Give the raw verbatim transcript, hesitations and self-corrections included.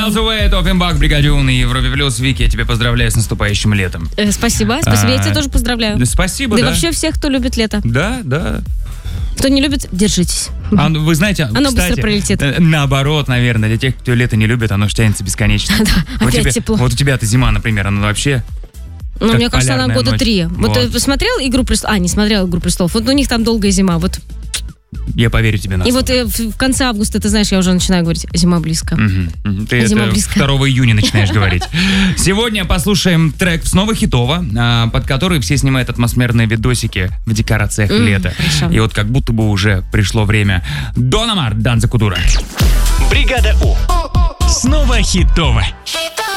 Miles Away, Offenbach, Бригадюн и Европе Плюс. Вики, я тебя поздравляю с наступающим летом. Э, спасибо, спасибо, я А, тебя тоже поздравляю. Спасибо, Да да. и вообще всех, кто любит лето. Да, да. Кто не любит, держитесь. А, ну, вы знаете, Оно кстати, быстро пролетит. э, наоборот, наверное, для тех, кто лето не любит, оно ж тянется бесконечно. Вот опять тебе- тепло. Вот у тебя-то зима, например, она вообще... Ну, как мне кажется, она полярная года ночь. три. Вот, Вот. ты смотрел «Игру престолов»? А, не смотрел «Игру престолов». Вот у них там долгая зима. Вот. Я поверю тебе на И слово. вот э, в в конце августа, ты знаешь, я уже начинаю говорить, зима близко. Мгм, мгм. Ты Зима это близко. второго июня начинаешь говорить. Сегодня послушаем трек снова хитово, а, под который все снимают атмосферные видосики в декорациях М, лета. хорошо. И вот как будто бы уже пришло время. Дон Омар, Данза Кудура. Бригада У. Снова хитово.